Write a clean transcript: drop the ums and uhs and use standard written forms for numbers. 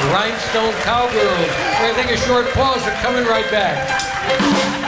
Rhinestone Cowgirls. We're going to take a short pause. We're coming right back.